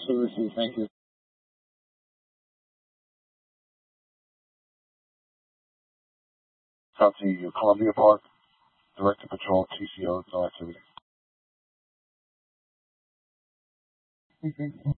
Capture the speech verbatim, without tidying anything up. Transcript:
Message received. Thank you. South to Columbia Park. Director Patrol, T C O, no activity.